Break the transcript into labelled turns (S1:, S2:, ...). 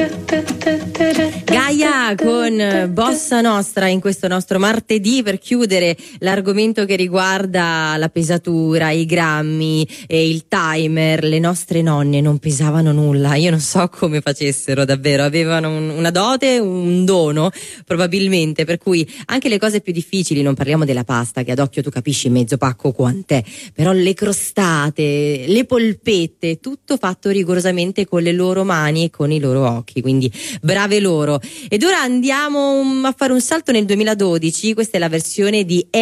S1: Gaia con Bossa Nostra in questo nostro martedì, per chiudere l'argomento che riguarda la pesatura, i grammi e il timer. Le nostre nonne non pesavano nulla, io non so come facessero davvero, avevano una dote, un dono probabilmente, per cui anche le cose più difficili, non parliamo della pasta che ad occhio tu capisci mezzo pacco quant'è, però le crostate, le polpette, tutto fatto rigorosamente con le loro mani e con i loro occhi, quindi brave loro. Ed ora andiamo a fare un salto nel 2012, questa è la versione di